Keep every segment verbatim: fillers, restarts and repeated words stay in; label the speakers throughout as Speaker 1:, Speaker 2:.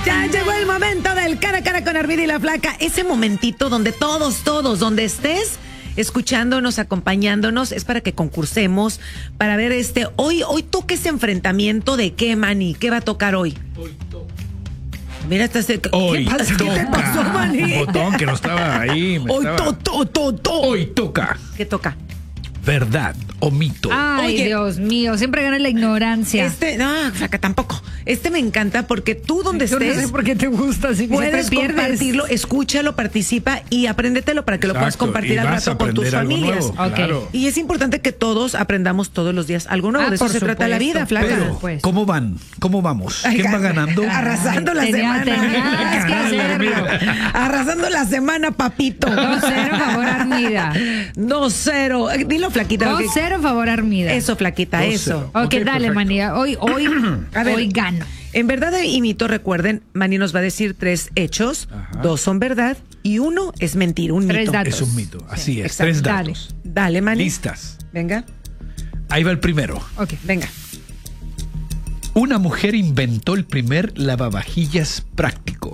Speaker 1: Ya llegó el momento del cara a cara con Armida y la Flaca. Ese momentito donde todos, todos, donde estés, escuchándonos, acompañándonos, es para que concursemos, para ver este, hoy, hoy toca ese enfrentamiento de qué, Manny, ¿qué va a tocar hoy?
Speaker 2: Hoy toca.
Speaker 1: Mira, estás, ¿qué,
Speaker 2: hoy
Speaker 1: pasa?
Speaker 2: toca.
Speaker 1: ¿Qué te pasó, Manny?
Speaker 2: Un botón que no estaba ahí. Me
Speaker 1: Hoy,
Speaker 2: estaba...
Speaker 1: to, to, to, to.
Speaker 2: Hoy toca.
Speaker 1: ¿Qué toca?
Speaker 2: ¿Verdad o mito?
Speaker 3: Ay,
Speaker 1: Oye,
Speaker 3: Dios mío, siempre gana la ignorancia.
Speaker 1: Este, no, Flaca, tampoco. Este me encanta porque tú donde
Speaker 3: Yo
Speaker 1: estés,
Speaker 3: no sé por qué te gusta, si
Speaker 1: puedes
Speaker 3: siempre pierdes.
Speaker 1: compartirlo, escúchalo, participa y apréndetelo para que lo puedas
Speaker 2: Exacto,
Speaker 1: compartir
Speaker 2: y
Speaker 1: al
Speaker 2: vas a
Speaker 1: rato con tus
Speaker 2: aprender algo
Speaker 1: familias.
Speaker 2: nuevo,
Speaker 3: Ok.
Speaker 2: claro.
Speaker 1: Y es importante que todos aprendamos todos los días algo nuevo.
Speaker 3: Ah,
Speaker 1: de eso
Speaker 3: por
Speaker 1: se trata la
Speaker 3: supuesto,
Speaker 1: vida, Flaca.
Speaker 2: Pero,
Speaker 3: pues.
Speaker 2: ¿cómo van? ¿Cómo vamos?
Speaker 1: Ay,
Speaker 2: ¿Quién va ganando?
Speaker 1: Arrasando la
Speaker 3: Tenía-
Speaker 1: semana.
Speaker 3: tenías que hacerlo.
Speaker 1: Arrasando la semana, papito.
Speaker 3: dos cero favor Armida.
Speaker 1: dos cero. Dilo, Flaquita.
Speaker 3: dos cero favor Armida.
Speaker 1: Eso, Flaquita,
Speaker 2: dos
Speaker 1: eso.
Speaker 2: cero.
Speaker 3: Ok,
Speaker 2: Ok,
Speaker 3: dale,
Speaker 2: perfecto.
Speaker 3: manía. Hoy, hoy,
Speaker 1: A ver.
Speaker 3: hoy gano.
Speaker 1: En verdad y mito, recuerden, Manny nos va a decir tres hechos,
Speaker 2: Ajá.
Speaker 1: dos son verdad y uno es mentira, un
Speaker 3: Tres
Speaker 1: mito.
Speaker 3: datos.
Speaker 2: Es un mito. Así es.
Speaker 1: exacto.
Speaker 2: Tres
Speaker 3: Dale.
Speaker 2: datos.
Speaker 1: Dale, Manny.
Speaker 2: Listas.
Speaker 1: Venga,
Speaker 2: Ahí va el primero.
Speaker 3: Ok.
Speaker 1: venga.
Speaker 2: Una mujer inventó el primer lavavajillas práctico.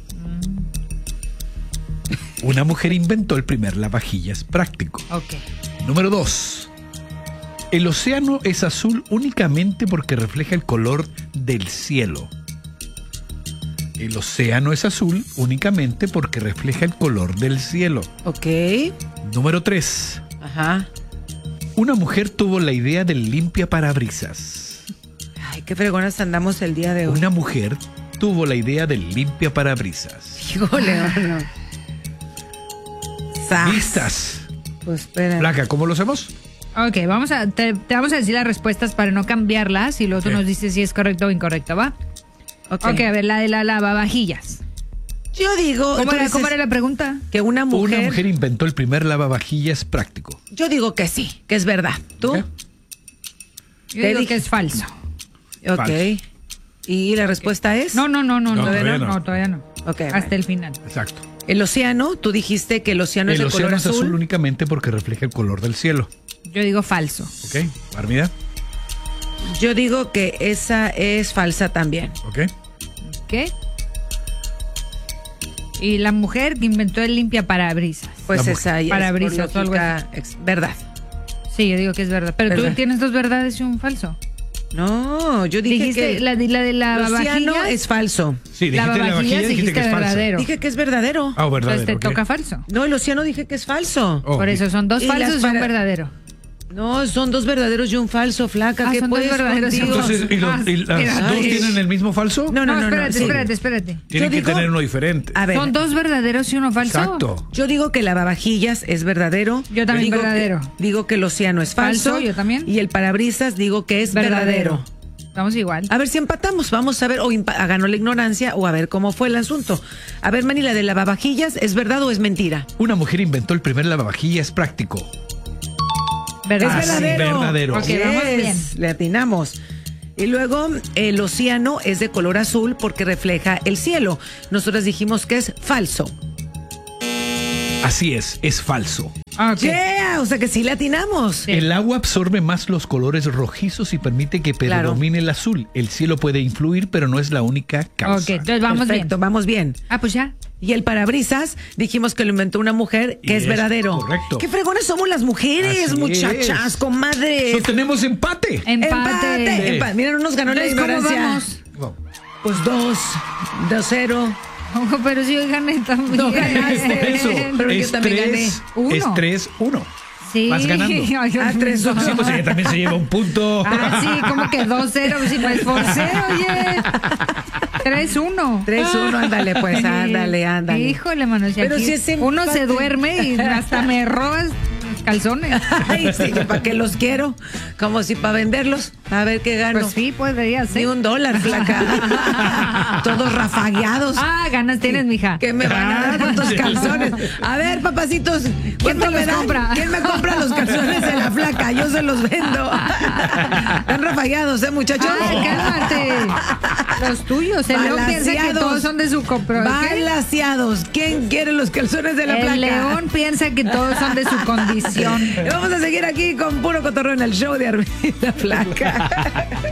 Speaker 2: Una mujer inventó el primer lavavajillas práctico.
Speaker 3: Ok.
Speaker 2: Número dos. El océano es azul únicamente porque refleja el color del cielo. El océano es azul únicamente porque refleja el color del cielo.
Speaker 1: Ok.
Speaker 2: Número tres.
Speaker 1: Ajá.
Speaker 2: Una mujer tuvo la idea del limpia parabrisas.
Speaker 1: Ay, qué fregonas andamos el día de hoy.
Speaker 2: Una mujer tuvo la idea del limpia parabrisas.
Speaker 1: Híjole, no. Sas.
Speaker 2: ¿Listas?
Speaker 1: Pues espera.
Speaker 2: Flaca, ¿cómo lo hacemos?
Speaker 3: Ok, vamos a, te, te vamos a decir las respuestas para no cambiarlas y luego tú
Speaker 2: Sí.
Speaker 3: nos dices si es correcto o incorrecto, ¿va?
Speaker 1: Ok.
Speaker 3: Ok, a ver, la de la lavavajillas.
Speaker 1: Yo digo.
Speaker 3: ¿Cómo
Speaker 1: tú
Speaker 3: era,
Speaker 1: dices
Speaker 3: ¿Cómo era la pregunta?
Speaker 1: Que una mujer.
Speaker 2: Una mujer inventó el primer lavavajillas práctico.
Speaker 1: Yo digo que sí, que es verdad. ¿Tú?
Speaker 2: ¿Qué?
Speaker 3: Yo
Speaker 1: Te
Speaker 3: digo
Speaker 1: dije-
Speaker 3: que es falso.
Speaker 1: Ok.
Speaker 2: Falso.
Speaker 1: ¿Y la respuesta es?
Speaker 3: No, no, no, no,
Speaker 2: No,
Speaker 3: no,
Speaker 2: todavía
Speaker 3: no,
Speaker 2: no.
Speaker 3: no, todavía no.
Speaker 1: Ok,
Speaker 3: Hasta
Speaker 1: bueno.
Speaker 3: el final.
Speaker 2: Exacto.
Speaker 1: El océano, tú dijiste que el océano
Speaker 2: El
Speaker 1: es de
Speaker 2: océano
Speaker 1: color
Speaker 2: es
Speaker 1: azul.
Speaker 2: azul únicamente porque refleja el color del cielo.
Speaker 3: Yo digo falso.
Speaker 2: ¿Ok? Armida.
Speaker 1: Yo digo que esa es falsa también.
Speaker 2: ¿Ok?
Speaker 3: ¿Qué? Y la mujer que inventó el limpia parabrisas.
Speaker 1: Pues
Speaker 2: La
Speaker 1: esa ya
Speaker 3: Parabrisas
Speaker 1: es por
Speaker 3: o algo
Speaker 1: lógica ex- verdad.
Speaker 3: Sí, yo digo que es verdad. Pero
Speaker 1: ¿Verdad?
Speaker 3: tú tienes dos verdades y un falso.
Speaker 1: No, yo dije
Speaker 3: Dijiste
Speaker 1: que
Speaker 3: la de la de la
Speaker 1: el océano
Speaker 3: vajilla.
Speaker 1: es falso.
Speaker 2: Sí, dijiste la
Speaker 3: Lavavajillas
Speaker 2: vajilla, dijiste
Speaker 3: dijiste
Speaker 2: que es falsa.
Speaker 3: verdadero.
Speaker 1: Dije que es verdadero.
Speaker 2: Ah, verdadero.
Speaker 3: Entonces te
Speaker 2: ok.
Speaker 3: toca falso.
Speaker 1: No, el océano dije que es falso.
Speaker 2: Oh,
Speaker 3: Por eso son dos
Speaker 1: Y
Speaker 3: falsos
Speaker 1: las
Speaker 3: y un
Speaker 1: para-
Speaker 3: verdadero.
Speaker 1: No, son dos verdaderos y un falso, Flaca.
Speaker 3: Ah,
Speaker 1: ¿Qué
Speaker 3: son dos
Speaker 1: puedes
Speaker 3: verdaderos y un
Speaker 1: contigo?
Speaker 2: Entonces, ¿y, los- y las
Speaker 3: Mira,
Speaker 2: dos
Speaker 1: ay.
Speaker 2: tienen el mismo falso?
Speaker 1: No, no, no, no.
Speaker 3: espérate,
Speaker 1: sí.
Speaker 3: espérate, espérate.
Speaker 2: Tienen
Speaker 1: yo
Speaker 2: que
Speaker 1: digo-
Speaker 2: tener uno diferente.
Speaker 1: A ver,
Speaker 3: Son dos verdaderos y uno falso.
Speaker 2: Exacto.
Speaker 1: yo digo que el lavavajillas es verdadero.
Speaker 3: Yo también
Speaker 1: digo
Speaker 3: verdadero.
Speaker 1: Que, digo que el océano es falso.
Speaker 3: Falso, yo también.
Speaker 1: Y el parabrisas digo que es verdadero.
Speaker 3: Verdadero. Estamos igual.
Speaker 1: A ver si empatamos, vamos a ver, o impa- ganó la ignorancia, o a ver cómo fue el asunto. A ver, Manny, la de lavavajillas, ¿es verdad o es mentira?
Speaker 2: Una mujer inventó el primer lavavajillas práctico.
Speaker 3: ¿Verdad?
Speaker 1: Es
Speaker 2: Ah, sí,
Speaker 1: verdadero.
Speaker 2: verdadero.
Speaker 3: Ok, vamos
Speaker 1: Yes,
Speaker 3: bien.
Speaker 1: le atinamos. Y luego, el océano es de color azul porque refleja el cielo. Nosotros dijimos que es falso.
Speaker 2: Así es, es falso.
Speaker 3: Ah, ok.
Speaker 1: Yeah, o sea que sí le atinamos.
Speaker 3: Sí.
Speaker 2: El agua absorbe más los colores rojizos y permite que
Speaker 1: Claro.
Speaker 2: predomine el azul. El cielo puede influir, pero no es la única causa.
Speaker 3: Ok, entonces vamos
Speaker 1: Perfecto,
Speaker 3: bien.
Speaker 1: vamos bien.
Speaker 3: Ah, pues ya.
Speaker 1: Y el parabrisas, dijimos que lo inventó una mujer, que
Speaker 2: Y
Speaker 1: es
Speaker 2: es
Speaker 1: verdadero.
Speaker 2: correcto.
Speaker 1: Qué fregones somos las mujeres,
Speaker 2: Así
Speaker 1: muchachas,
Speaker 2: es.
Speaker 1: comadres.
Speaker 2: So, tenemos empate.
Speaker 3: Empate.
Speaker 1: Empate. Empa- Mira, no nos ganó la
Speaker 3: Entonces, ¿cómo
Speaker 1: ignorancia.
Speaker 3: vamos?
Speaker 1: Pues dos, dos cero.
Speaker 3: Ojo, pero si yo gané también.
Speaker 1: No ganaste.
Speaker 2: Por eso,
Speaker 1: Pero yo
Speaker 2: es
Speaker 1: también gané.
Speaker 2: tres,
Speaker 3: Uno.
Speaker 2: es tres, uno.
Speaker 3: Sí.
Speaker 2: Vas ganando.
Speaker 3: Ay, Dios
Speaker 1: Ah, tres,
Speaker 3: mío.
Speaker 1: uno.
Speaker 2: Sí, pues ella también se lleva un punto.
Speaker 3: Ah, sí, como que dos cero, si no es por cero, oye. tres uno.
Speaker 1: Tres uno, ándale, pues, ándale, ándale.
Speaker 3: Híjole, mano, si
Speaker 1: Pero
Speaker 3: aquí
Speaker 1: si es
Speaker 3: uno
Speaker 1: empate.
Speaker 3: se duerme y hasta me robas los calzones.
Speaker 1: Ay, sí, ¿para qué los quiero? Como si para venderlos, a ver qué gano.
Speaker 3: Pues sí, podría
Speaker 1: Ni
Speaker 3: ser.
Speaker 1: un dólar, flaca. Todos rafagueados.
Speaker 3: Ah, ganas tienes, mija.
Speaker 1: ¿Qué me van a dar por tus calzones? A ver, papacitos, ¿cuánto
Speaker 3: me los
Speaker 1: me dan?
Speaker 3: compra?
Speaker 1: ¿Quién me compra los calzones de la flaca? Yo se los vendo. Están rafagueados, ¿eh, muchachos?
Speaker 3: Ay, cálmate. Los tuyos. El león piensa que
Speaker 1: Balaseados.
Speaker 3: todos son de su compro.
Speaker 1: Balaseados. ¿Quién quiere los calzones de la
Speaker 3: El
Speaker 1: flaca?
Speaker 3: león piensa que todos son de su condición.
Speaker 1: Vamos a seguir aquí con puro cotorreo en el show de Armida Flaca.